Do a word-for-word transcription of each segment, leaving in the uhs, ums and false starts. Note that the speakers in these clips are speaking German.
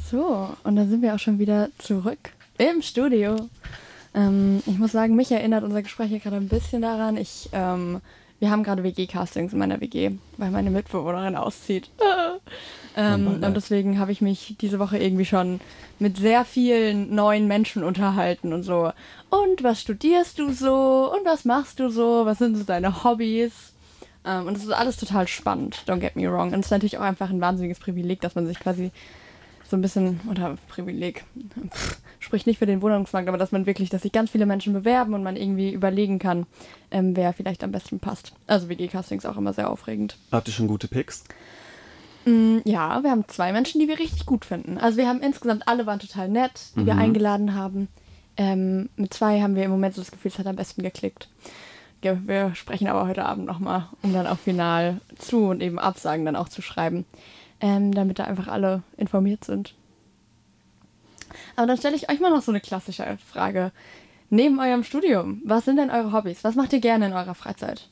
So, und dann sind wir auch schon wieder zurück im Studio. Ähm, ich muss sagen, mich erinnert unser Gespräch hier gerade ein bisschen daran. Ich, ähm, wir haben gerade W G-Castings in meiner W G, weil meine Mitbewohnerin auszieht. ähm, und deswegen habe ich mich diese Woche irgendwie schon mit sehr vielen neuen Menschen unterhalten und so. Und was studierst du so? Und was machst du so? Was sind so deine Hobbys? Ähm, und es ist alles total spannend, don't get me wrong. Und es ist natürlich auch einfach ein wahnsinniges Privileg, dass man sich quasi so ein bisschen, oder Privileg, pff, spricht nicht für den Wohnungsmarkt, aber dass man wirklich, dass sich ganz viele Menschen bewerben und man irgendwie überlegen kann, ähm, wer vielleicht am besten passt. Also W G-Casting ist auch immer sehr aufregend. Habt ihr schon gute Picks? Mm, ja, wir haben zwei Menschen, die wir richtig gut finden. Also wir haben insgesamt, alle waren total nett, die mhm. wir eingeladen haben. Ähm, mit zwei haben wir im Moment so das Gefühl, es hat am besten geklickt. Wir sprechen aber heute Abend nochmal, um dann auch final zu und eben Absagen dann auch zu schreiben. Ähm, damit da einfach alle informiert sind. Aber dann stelle ich euch mal noch so eine klassische Frage. Neben eurem Studium, was sind denn eure Hobbys? Was macht ihr gerne in eurer Freizeit?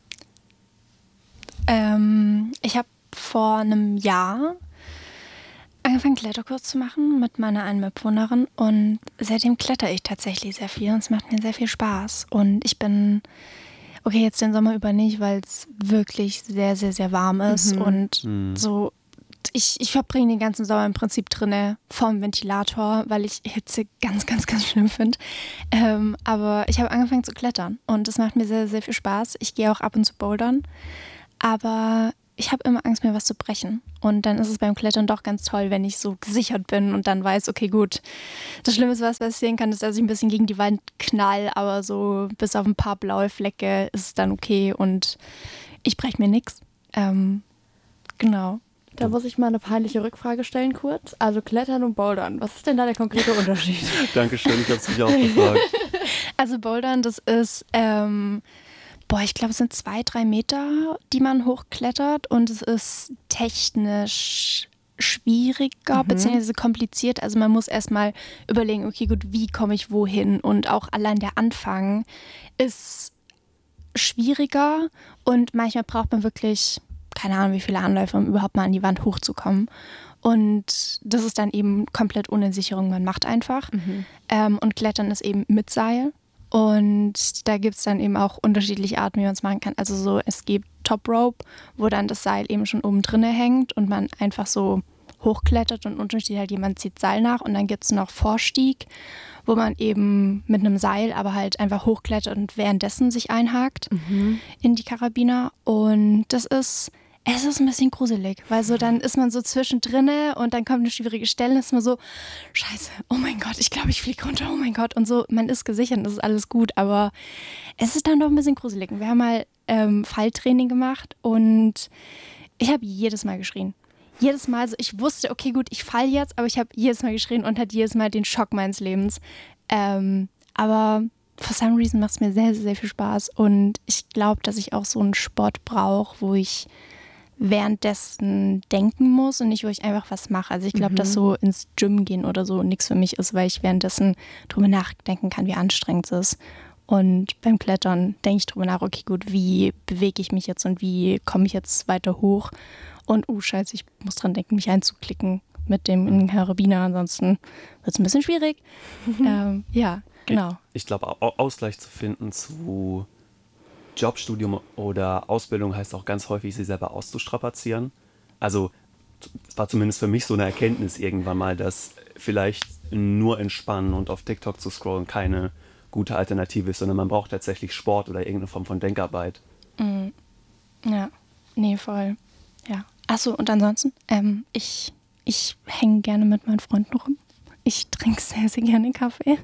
Ähm, ich habe vor einem Jahr angefangen, Kletterkurs zu machen mit meiner einen Mitbewohnerin und seitdem kletter ich tatsächlich sehr viel und es macht mir sehr viel Spaß. Und ich bin, okay, jetzt den Sommer über nicht, weil es wirklich sehr, sehr, sehr warm ist mhm. und mhm. so Ich, ich verbringe den ganzen Sommer im Prinzip drinne vorm Ventilator, weil ich Hitze ganz, ganz, ganz schlimm finde. Ähm, aber ich habe angefangen zu klettern und es macht mir sehr, sehr viel Spaß. Ich gehe auch ab und zu bouldern, aber ich habe immer Angst, mir was zu brechen. Und dann ist es beim Klettern doch ganz toll, wenn ich so gesichert bin und dann weiß, okay, gut, das Schlimmste, was passieren kann, ist, dass ich ein bisschen gegen die Wand knall, aber so bis auf ein paar blaue Flecke ist es dann okay und ich breche mir nichts. Ähm, genau. Da muss ich mal eine peinliche Rückfrage stellen kurz. Also Klettern und Bouldern, was ist denn da der konkrete Unterschied? Dankeschön, ich habe es mich auch gefragt. Also Bouldern, das ist, ähm, boah, ich glaube, es sind zwei, drei Meter, die man hochklettert und es ist technisch schwieriger mhm. bzw. kompliziert. Also man muss erstmal überlegen, okay, gut, wie komme ich wohin? Und auch allein der Anfang ist schwieriger und manchmal braucht man wirklich keine Ahnung, wie viele Anläufe, um überhaupt mal an die Wand hochzukommen. Und das ist dann eben komplett ohne Sicherung, man macht einfach. Mhm. Ähm, und Klettern ist eben mit Seil. Und da gibt es dann eben auch unterschiedliche Arten, wie man es machen kann. Also so, es gibt Top Rope, wo dann das Seil eben schon oben drinne hängt und man einfach so hochklettert und unterschiedlich halt jemand zieht Seil nach. Und dann gibt es noch Vorstieg, wo man eben mit einem Seil aber halt einfach hochklettert und währenddessen sich einhakt mhm. in die Karabiner. Und das ist, es ist ein bisschen gruselig, weil so dann ist man so zwischendrin und dann kommt eine schwierige Stelle und ist man so, scheiße, oh mein Gott, ich glaube, ich fliege runter, oh mein Gott. Und so, man ist gesichert, das ist alles gut, aber es ist dann doch ein bisschen gruselig. Wir haben mal ähm, Falltraining gemacht und ich habe jedes Mal geschrien. Jedes Mal, also ich wusste, okay, gut, ich falle jetzt, aber ich habe jedes Mal geschrien und hatte jedes Mal den Schock meines Lebens. Ähm, aber for some reason macht es mir sehr, sehr, sehr viel Spaß. Und ich glaube, dass ich auch so einen Sport brauche, wo ich währenddessen denken muss und nicht, wo ich einfach was mache. Also ich glaube, mhm. dass so ins Gym gehen oder so nichts für mich ist, weil ich währenddessen drüber nachdenken kann, wie anstrengend es ist. Und beim Klettern denke ich drüber nach, okay, gut, wie bewege ich mich jetzt und wie komme ich jetzt weiter hoch? Und, oh scheiße, ich muss dran denken, mich einzuklicken mit dem in den Karabiner. Ansonsten wird es ein bisschen schwierig. ähm, ja, genau. Ich, ich glaube, Ausgleich zu finden zu Jobstudium oder Ausbildung heißt auch ganz häufig, sich selber auszustrapazieren. Also es war zumindest für mich so eine Erkenntnis irgendwann mal, dass vielleicht nur entspannen und auf TikTok zu scrollen keine gute Alternative ist, sondern man braucht tatsächlich Sport oder irgendeine Form von Denkarbeit. Mm. Ja, nee, voll. Ja. Achso, und ansonsten, ähm, ich, ich hänge gerne mit meinen Freunden rum. Ich trinke sehr, sehr gerne Kaffee.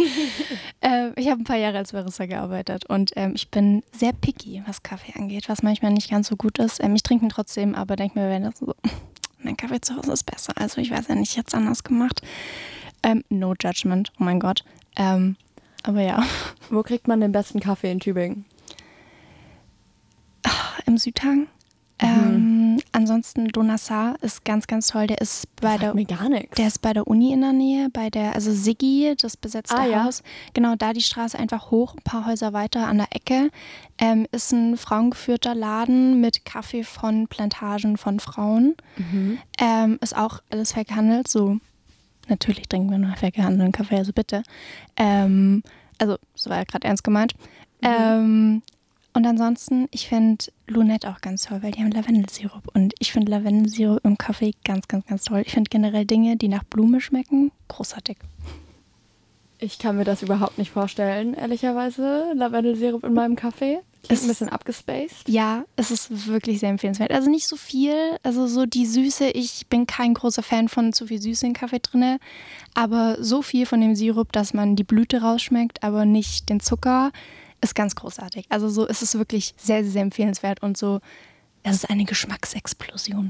ähm, ich habe ein paar Jahre als Barista gearbeitet und ähm, ich bin sehr picky, was Kaffee angeht, was manchmal nicht ganz so gut ist. Ähm, ich trinke ihn trotzdem, aber denke mir, wenn das so, mein Kaffee zu Hause ist besser. Also ich weiß ja nicht, jetzt anders gemacht. Ähm, no judgment, oh mein Gott. Ähm, aber ja. Wo kriegt man den besten Kaffee in Tübingen? Ach, im Südhang. Mhm. Ähm, ansonsten Donassar ist ganz, ganz toll. Der ist bei das der sagt mir gar nichts. Der ist bei der Uni in der Nähe, bei der, also Siggi, das besetzte ah, Haus. Ja. Genau, da die Straße einfach hoch, ein paar Häuser weiter an der Ecke. Ähm, ist ein frauengeführter Laden mit Kaffee von Plantagen von Frauen. Mhm. Ähm, ist auch alles fair gehandelt, so natürlich trinken wir nur fair gehandelten Kaffee, also bitte. Ähm, also, das war ja gerade ernst gemeint. Mhm. Ähm, und ansonsten, ich finde Lunette auch ganz toll, weil die haben Lavendelsirup. Und ich finde Lavendelsirup im Kaffee ganz, ganz, ganz toll. Ich finde generell Dinge, die nach Blume schmecken, großartig. Ich kann mir das überhaupt nicht vorstellen, ehrlicherweise. Lavendelsirup in meinem Kaffee. Klingt ein bisschen abgespaced. Ja, es ist wirklich sehr empfehlenswert. Also nicht so viel, also so die Süße, ich bin kein großer Fan von zu viel Süße in Kaffee drin, aber so viel von dem Sirup, dass man die Blüte rausschmeckt, aber nicht den Zucker, ist ganz großartig. Also so ist es wirklich sehr, sehr empfehlenswert und so, es ist eine Geschmacksexplosion.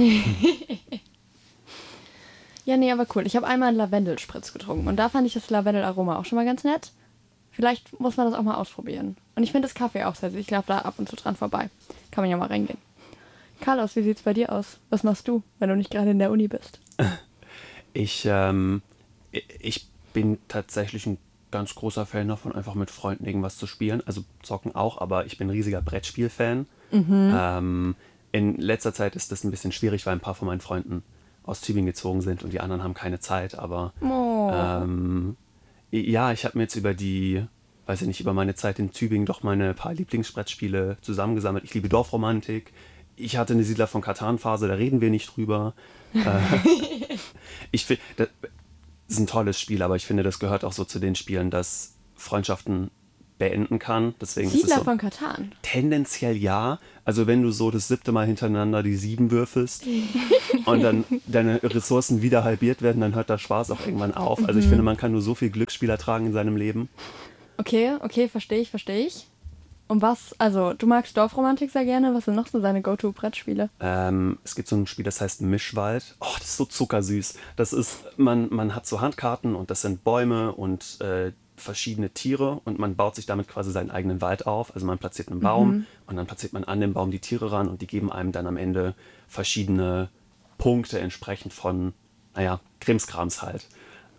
Ja, nee, aber cool. Ich habe einmal einen Lavendelspritz getrunken und da fand ich das Lavendelaroma auch schon mal ganz nett. Vielleicht muss man das auch mal ausprobieren. Und ich finde das Kaffee auch sehr süß. Ich laufe da ab und zu dran vorbei. Kann man ja mal reingehen. Carlos, wie sieht's bei dir aus? Was machst du, wenn du nicht gerade in der Uni bist? Ich, ähm, ich bin tatsächlich ein ganz großer Fan davon, einfach mit Freunden irgendwas zu spielen. Also zocken auch, aber ich bin ein riesiger Brettspiel-Fan. Mhm. Ähm, in letzter Zeit ist das ein bisschen schwierig, weil ein paar von meinen Freunden aus Tübingen gezogen sind und die anderen haben keine Zeit. Aber oh. ähm, ja, ich habe mir jetzt über die, weiß ich nicht, über meine Zeit in Tübingen doch meine paar Lieblingsbrettspiele zusammengesammelt. Ich liebe Dorfromantik. Ich hatte eine Siedler von Katan-Phase, da reden wir nicht drüber. äh, ich finde, das ist ein tolles Spiel, aber ich finde, das gehört auch so zu den Spielen, das Freundschaften beenden kann. Deswegen Siedler ist es so, von Katan? Tendenziell ja. Also wenn du so das siebte Mal hintereinander die sieben würfelst und dann deine Ressourcen wieder halbiert werden, dann hört der Spaß auch irgendwann auf. Also ich Mhm. finde, man kann nur so viel Glücksspiel ertragen in seinem Leben. Okay, okay, verstehe ich, verstehe ich. Und was, also du magst Dorfromantik sehr gerne, was sind noch so deine Go-To-Brettspiele? Ähm, es gibt so ein Spiel, das heißt Mischwald. Oh, das ist so zuckersüß. Das ist, man, man hat so Handkarten und das sind Bäume und äh, verschiedene Tiere und man baut sich damit quasi seinen eigenen Wald auf. Also man platziert einen Baum mhm. und dann platziert man an den Baum die Tiere ran und die geben einem dann am Ende verschiedene Punkte entsprechend von, naja, Krimskrams halt.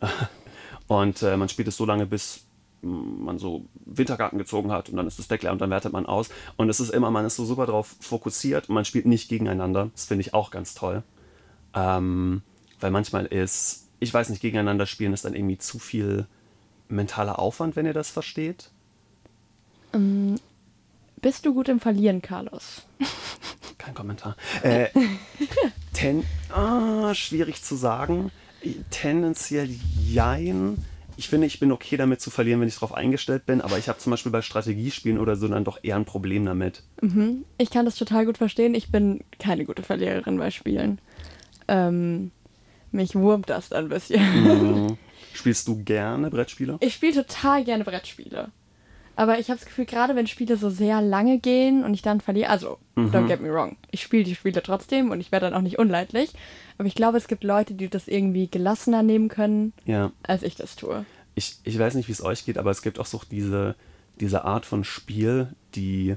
Und äh, man spielt es so lange, bis man so Wintergarten gezogen hat und dann ist das Deck leer und dann wertet man aus. Und es ist immer, man ist so super drauf fokussiert und man spielt nicht gegeneinander. Das finde ich auch ganz toll. Ähm, weil manchmal ist, ich weiß nicht, gegeneinander spielen ist dann irgendwie zu viel mentaler Aufwand, wenn ihr das versteht. Ähm, bist du gut im Verlieren, Carlos? Kein Kommentar. Äh, ten, ah, schwierig zu sagen. Tendenziell jein. Ich finde, ich bin okay damit zu verlieren, wenn ich darauf eingestellt bin, aber ich habe zum Beispiel bei Strategiespielen oder so dann doch eher ein Problem damit. Mhm. Ich kann das total gut verstehen. Ich bin keine gute Verliererin bei Spielen. Ähm, mich wurmt das dann ein bisschen. Mhm. Spielst du gerne Brettspiele? Ich spiele total gerne Brettspiele. Aber ich habe das Gefühl, gerade wenn Spiele so sehr lange gehen und ich dann verliere, also, mhm. don't get me wrong, ich spiele die Spiele trotzdem und ich werde dann auch nicht unleidlich. Aber ich glaube, es gibt Leute, die das irgendwie gelassener nehmen können, ja. als ich das tue. Ich, ich weiß nicht, wie es euch geht, aber es gibt auch so diese, diese Art von Spiel, die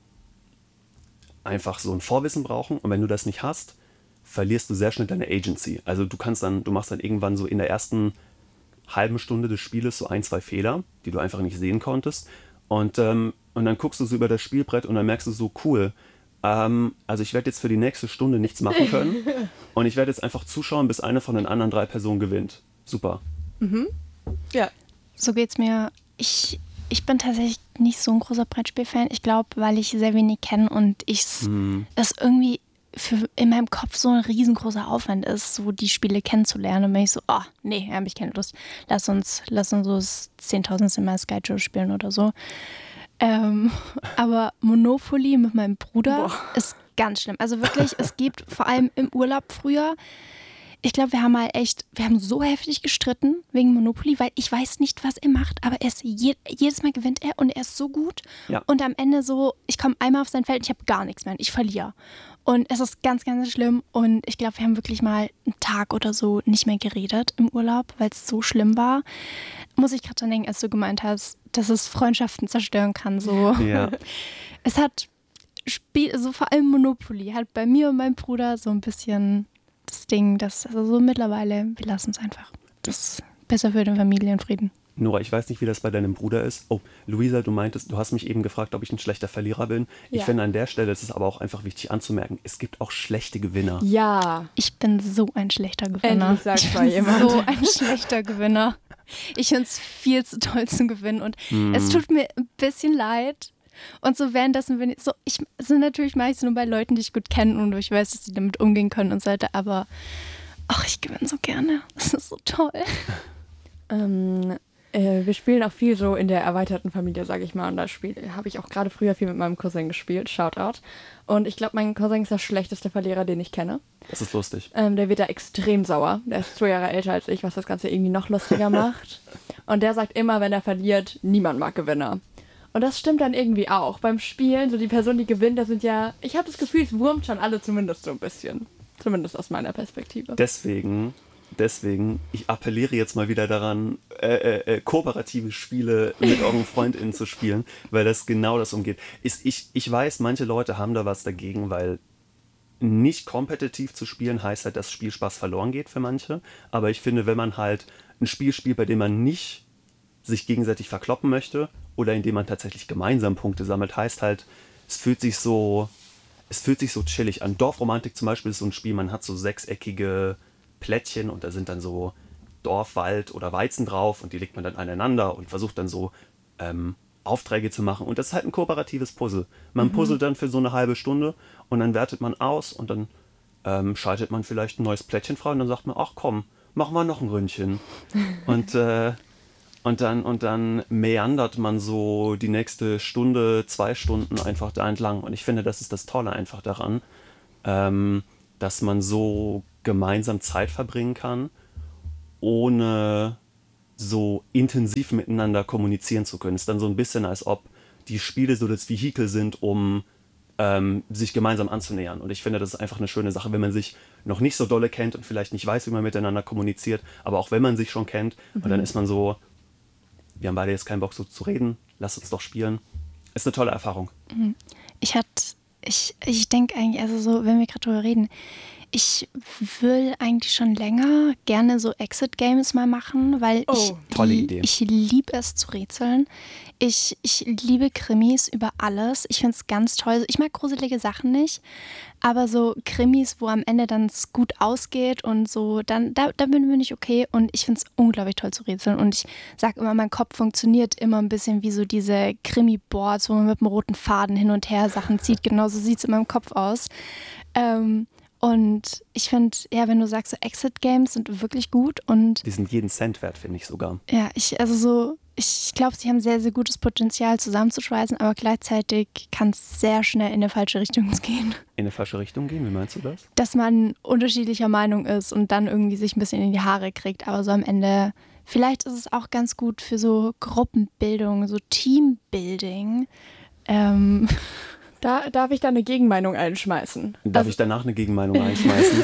einfach so ein Vorwissen brauchen. Und wenn du das nicht hast, verlierst du sehr schnell deine Agency. Also du kannst dann, du machst dann irgendwann so in der ersten halben Stunde des Spieles so ein, zwei Fehler, die du einfach nicht sehen konntest. Und, ähm, und dann guckst du so über das Spielbrett und dann merkst du so, cool, ähm, also ich werde jetzt für die nächste Stunde nichts machen können und ich werde jetzt einfach zuschauen, bis eine von den anderen drei Personen gewinnt. Super. Mhm. Ja. So geht's mir. Ich, ich bin tatsächlich nicht so ein großer Brettspiel-Fan. Ich glaube, weil ich sehr wenig kenne und ich Mhm. es irgendwie für in meinem Kopf so ein riesengroßer Aufwand ist, so die Spiele kennenzulernen. Und bin ich so, oh, nee, habe ich keine Lust. Lass uns, lass uns so das zehntausendste Mal Sky Joe spielen oder so. Ähm, aber Monopoly mit meinem Bruder Boah. ist ganz schlimm. Also wirklich, es gibt vor allem im Urlaub früher, ich glaube, wir haben mal echt, wir haben so heftig gestritten wegen Monopoly, weil ich weiß nicht, was er macht, aber er ist je, jedes Mal gewinnt er und er ist so gut. Ja. Und am Ende so, ich komme einmal auf sein Feld und ich habe gar nichts mehr und ich verliere. Und es ist ganz, ganz schlimm und ich glaube, wir haben wirklich mal einen Tag oder so nicht mehr geredet im Urlaub, weil es so schlimm war. Muss ich gerade dran denken, als du gemeint hast, dass es Freundschaften zerstören kann. So. Ja. Es hat Spiel, so vor allem Monopoly, hat bei mir und meinem Bruder so ein bisschen das Ding, dass also so mittlerweile, wir lassen es einfach. Das ist besser für den Familienfrieden. Nora, ich weiß nicht, wie das bei deinem Bruder ist. Oh, Luisa, du meintest, du hast mich eben gefragt, ob ich ein schlechter Verlierer bin. Ich Ja. finde, an der Stelle ist es aber auch einfach wichtig anzumerken, es gibt auch schlechte Gewinner. Ja. Ich bin so ein schlechter Gewinner. Endlich sagt's ich mal bin jemand. so ein schlechter Gewinner. Ich finde es viel zu toll zu gewinnen und Mm. es tut mir ein bisschen leid. Und so währenddessen bin ich so, ich also natürlich mache ich es nur bei Leuten, die ich gut kenne und wo ich weiß, dass sie damit umgehen können und so weiter, aber ach, ich gewinne so gerne. Das ist so toll. Ähm, äh, wir spielen auch viel so in der erweiterten Familie, sage ich mal. Und da habe ich auch gerade früher viel mit meinem Cousin gespielt. Shoutout. Und ich glaube, mein Cousin ist der schlechteste Verlierer, den ich kenne. Das ist lustig. Ähm, der wird da extrem sauer. Der ist zwei Jahre älter als ich, was das Ganze irgendwie noch lustiger macht. Und der sagt immer, wenn er verliert, niemand mag Gewinner. Und das stimmt dann irgendwie auch. Beim Spielen, so die Person, die gewinnt, da sind ja, ich habe das Gefühl, es wurmt schon alle zumindest so ein bisschen. Zumindest aus meiner Perspektive. Deswegen, deswegen, ich appelliere jetzt mal wieder daran, äh, äh, äh, kooperative Spiele mit euren FreundInnen zu spielen, weil das genau das umgeht. Ist, ich, ich weiß, manche Leute haben da was dagegen, weil nicht kompetitiv zu spielen heißt halt, dass Spielspaß verloren geht für manche. Aber ich finde, wenn man halt ein Spiel spielt, bei dem man nicht sich gegenseitig verkloppen möchte oder indem man tatsächlich gemeinsam Punkte sammelt, heißt halt, es fühlt sich so, es fühlt sich so chillig an. Dorfromantik zum Beispiel ist so ein Spiel, man hat so sechseckige Plättchen und da sind dann so Dorf, Wald oder Weizen drauf und die legt man dann aneinander und versucht dann so ähm, Aufträge zu machen. Und das ist halt ein kooperatives Puzzle. Man mhm. puzzelt dann für so eine halbe Stunde und dann wertet man aus und dann ähm, schaltet man vielleicht ein neues Plättchen frei und dann sagt man, ach komm, machen wir noch ein Ründchen. und äh, Und dann, und dann meandert man so die nächste Stunde, zwei Stunden einfach da entlang. Und ich finde, das ist das Tolle einfach daran, ähm, dass man so gemeinsam Zeit verbringen kann, ohne so intensiv miteinander kommunizieren zu können. Es ist dann so ein bisschen, als ob die Spiele so das Vehikel sind, um ähm, sich gemeinsam anzunähern. Und ich finde, das ist einfach eine schöne Sache, wenn man sich noch nicht so dolle kennt und vielleicht nicht weiß, wie man miteinander kommuniziert. Aber auch wenn man sich schon kennt, mhm. und dann ist man so... Wir haben beide jetzt keinen Bock so zu reden, lass uns doch spielen. Ist eine tolle Erfahrung. Ich hatte, ich, ich denke eigentlich, also so, wenn wir gerade drüber reden, ich will eigentlich schon länger gerne so Exit-Games mal machen, weil oh, ich, tolle Idee. ich liebe es zu rätseln. Ich, ich liebe Krimis über alles. Ich finde es ganz toll. Ich mag gruselige Sachen nicht, aber so Krimis, wo am Ende dann es gut ausgeht und so, dann da, da bin ich okay und ich finde es unglaublich toll zu rätseln und ich sage immer, mein Kopf funktioniert immer ein bisschen wie so diese Krimi-Boards, wo man mit einem roten Faden hin und her Sachen zieht. Genauso sieht es in meinem Kopf aus. Ähm, Und ich finde, ja, wenn du sagst, so Exit-Games sind wirklich gut und... Die sind jeden Cent wert, finde ich sogar. Ja, ich, also so, ich glaube, sie haben sehr, sehr gutes Potenzial zusammenzuschweißen, aber gleichzeitig kann es sehr schnell in eine falsche Richtung gehen. In eine falsche Richtung gehen? Wie meinst du das? Dass man unterschiedlicher Meinung ist und dann irgendwie sich ein bisschen in die Haare kriegt, aber so am Ende... Vielleicht ist es auch ganz gut für so Gruppenbildung, so Teambuilding. Ähm... Da darf ich da eine Gegenmeinung einschmeißen. Darf also, ich danach eine Gegenmeinung einschmeißen?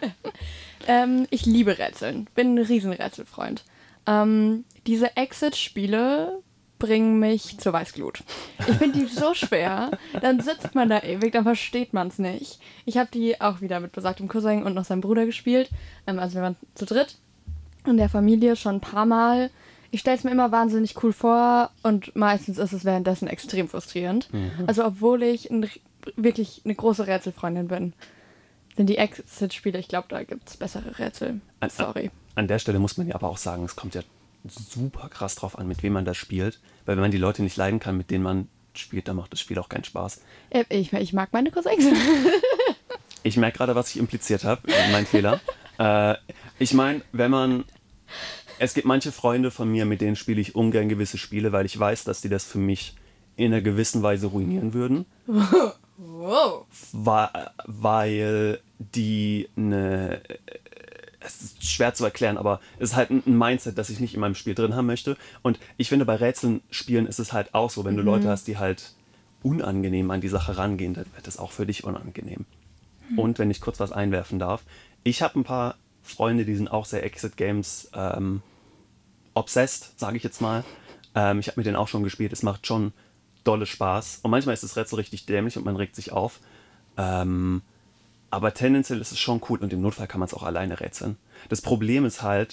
ähm, ich liebe Rätseln. Bin ein Riesenrätselfreund. Ähm, diese Exit-Spiele bringen mich zur Weißglut. Ich finde die so schwer. Dann sitzt man da ewig, dann versteht man es nicht. Ich habe die auch wieder mit besagtem Cousin und noch seinem Bruder gespielt. Ähm, also wir waren zu dritt in der Familie schon ein paar Mal. Ich stelle es mir immer wahnsinnig cool vor und meistens ist es währenddessen extrem frustrierend. Mhm. Also obwohl ich ein, wirklich eine große Rätselfreundin bin, sind die Exit-Spiele, ich glaube, da gibt es bessere Rätsel. Sorry. An, an der Stelle muss man ja aber auch sagen, es kommt ja super krass drauf an, mit wem man das spielt. Weil wenn man die Leute nicht leiden kann, mit denen man spielt, dann macht das Spiel auch keinen Spaß. Ich, ich mag meine Cousins. Ich merke gerade, was ich impliziert habe. Mein Fehler. Äh, ich meine, wenn man... Es gibt manche Freunde von mir, mit denen spiele ich ungern gewisse Spiele, weil ich weiß, dass die das für mich in einer gewissen Weise ruinieren würden. Wow. Weil die eine... Es ist schwer zu erklären, aber es ist halt ein Mindset, das ich nicht in meinem Spiel drin haben möchte. Und ich finde, bei Rätseln spielen ist es halt auch so, wenn du mhm. Leute hast, die halt unangenehm an die Sache rangehen, dann wird es auch für dich unangenehm. Mhm. Und wenn ich kurz was einwerfen darf, ich habe ein paar Freunde, die sind auch sehr Exit-Games ähm, obsessed, sage ich jetzt mal. Ähm, ich habe mit denen auch schon gespielt, es macht schon dolle Spaß. Und manchmal ist das Rätsel richtig dämlich und man regt sich auf. Ähm, aber tendenziell ist es schon cool und im Notfall kann man es auch alleine rätseln. Das Problem ist halt,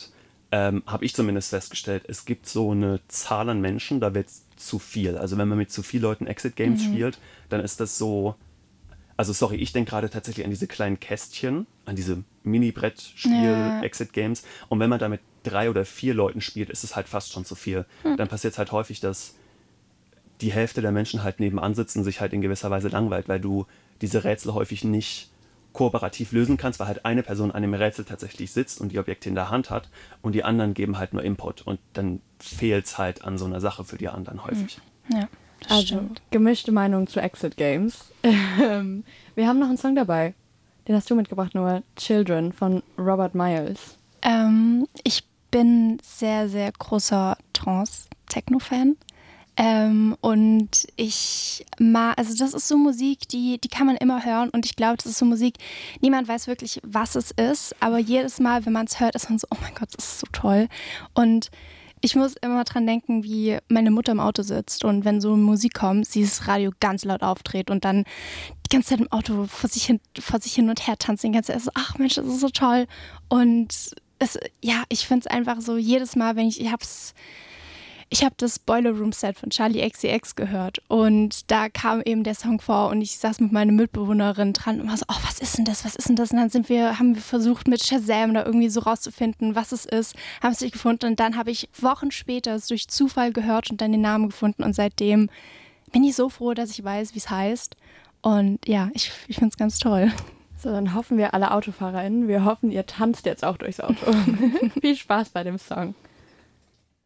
ähm, habe ich zumindest festgestellt, es gibt so eine Zahl an Menschen, da wird es zu viel. Also wenn man mit zu vielen Leuten Exit Games mhm. spielt, dann ist das so, also sorry, ich denke gerade tatsächlich an diese kleinen Kästchen, an diese Mini-Brettspiel-Exit Games. Und wenn man da mit drei oder vier Leuten spielt, ist es halt fast schon zu viel. Mhm. Dann passiert es halt häufig, dass die Hälfte der Menschen halt nebenan sitzen, sich halt in gewisser Weise langweilt, weil du diese Rätsel häufig nicht kooperativ lösen kannst, weil halt eine Person an dem Rätsel tatsächlich sitzt und die Objekte in der Hand hat und die anderen geben halt nur Input und dann fehlt es halt an so einer Sache für die anderen häufig. Ja, das also stimmt. Gemischte Meinung zu Exit Games. Wir haben noch einen Song dabei, den hast du mitgebracht, Noah, Children von Robert Miles. Ähm, ich bin sehr, sehr großer Trance-Techno-Fan. Ähm, und ich mag, also das ist so Musik, die, die kann man immer hören und ich glaube, das ist so Musik, niemand weiß wirklich, was es ist, aber jedes Mal, wenn man es hört, ist man so, oh mein Gott, das ist so toll. Und ich muss immer dran denken, wie meine Mutter im Auto sitzt und wenn so Musik kommt, sie das Radio ganz laut aufdreht und dann die ganze Zeit im Auto vor sich hin, vor sich hin und her tanzt, die ganze Zeit so, ach Mensch, das ist so toll. Und es, ja, ich finde es einfach so, jedes Mal, wenn ich, ich hab's Ich habe das Boiler Room Set von Charli X C X gehört und da kam eben der Song vor und ich saß mit meiner Mitbewohnerin dran und war so, oh, was ist denn das, was ist denn das? Und dann sind wir, haben wir versucht mit Shazam da irgendwie so rauszufinden, was es ist, haben es nicht gefunden und dann habe ich Wochen später es durch Zufall gehört und dann den Namen gefunden und seitdem bin ich so froh, dass ich weiß, wie es heißt und ja, ich, ich finde es ganz toll. So, dann hoffen wir alle AutofahrerInnen, wir hoffen, ihr tanzt jetzt auch durchs Auto. Viel Spaß bei dem Song.